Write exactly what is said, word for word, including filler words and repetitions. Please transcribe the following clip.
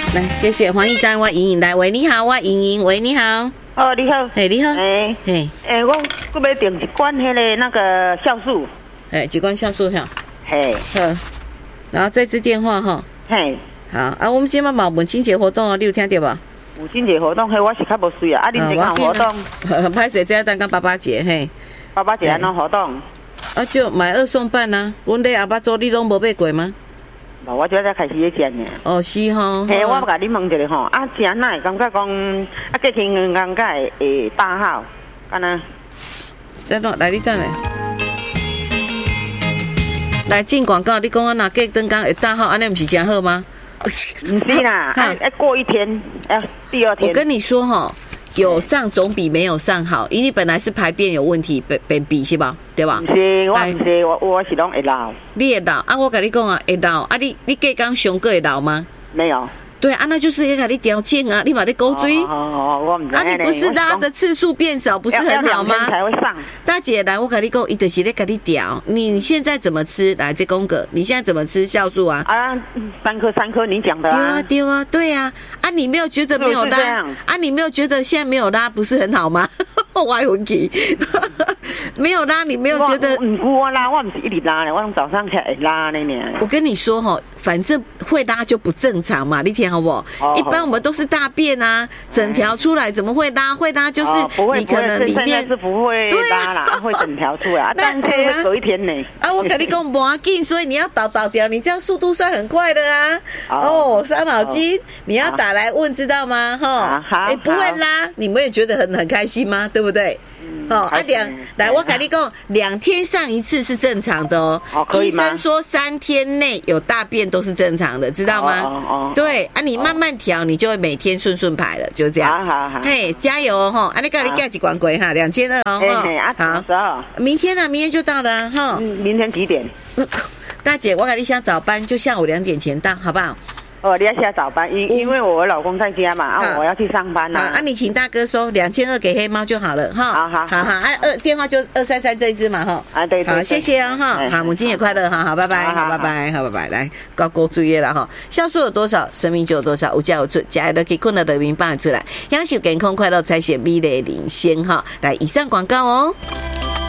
来，谢谢黄一章，我莹莹来，喂，你好，我莹莹，喂，你好。 哦，你好。 嘿，你好。 哎，嘿，哎，我我要订一罐迄个那个酵素。 哎，一罐酵素哈。 嘿。 好。然后再支电话哈。 嘿。 好啊，我们今晚嘛母亲节活动啊，你有听到吧？ 母亲节活动，嘿，我是较无水啊，啊，恁这项活动。 歹势，这要等到爸爸节嘿。 爸爸节安怎活动？ 啊，就买二送半啊！阮咧阿爸做，你拢无买过吗？ 无，我就在开始咧食呢。 哦，是吼。 嘿，我甲你问一下吼，啊，食哪会感觉讲啊，过轻健康甲会会大好，干呐？ 等等，来你转来。来进广告，你讲我若过灯光会大好，安尼不是真好吗？ 不是啦，哎哎，过一天，哎，第二天。 我跟你说哈，有上总比没有上好，因为你本来是排便有问题，便便秘是吧？对吧？ 不是，我不是，我我是拢会老。 你会老啊？我跟你讲啊，会老啊！你你过刚上过会老吗？ 没有。 对啊，那就是要给你调整啊，你把你勾追。 哦哦，我唔知。 啊，你不是拉的次数变少，不是很好吗？ 才会上。 大姐，来，我跟你讲，伊就是咧给你调。你你现在怎么吃？来，这公哥，你现在怎么吃酵素啊？ 啊，三颗三颗，你讲的啊。 丢啊丢啊，对啊。啊，你没有觉得没有拉？啊，你没有觉得现在没有拉不是很好吗？我还问题，没有拉，你没有觉得？ 唔我拉，我唔是一直拉咧，我从早上起来拉呢呢。 我跟你说哈，反正会拉就不正常嘛，你听好不好？哦、一般我们都是大便啊，整条出来怎么会拉？会拉就是你可能里面、 哦、是不会拉啦，啊、会整条出来，但是会隔一天呢。 啊，我跟你讲不要紧，所以你要倒倒掉，你这样速度算很快的啊。哦，伤脑筋，你要打来问，知道吗？哈，哎，不会拉，你们也觉得很很开心吗？对不对？哦，啊两来，我跟你讲，两天上一次是正常的哦。 哦，可以吗？ 医生说三天内有大便都是正常的，知道吗？ 哦哦。 对啊，你慢慢调，你就会每天顺顺排了，就这样。 好好好。 嘿，加油哦！哈，啊，你赶紧盖几罐龟哈，两千二哦。 哈，好。 明天呢？明天就到了哈。 明天几点？ 大姐，我跟你想早班，就下午两点前到，好不好？ 哦，你要下早班，因因为我老公在家嘛，啊，我要去上班啦。 啊，你请大哥收两千二给黑猫就好了哈。 好好好好，啊，二电话就二三三这一支嘛哈。 啊，对对。 好，谢谢哦哈。好，母亲节快乐哈，好，拜拜，好，拜拜，好，拜拜，来高高注意了哈。酵素有多少，生命就有多少，有价有出，加的可以困了人民办出来，享受健康快乐才是美丽领先哈。来，以上广告哦。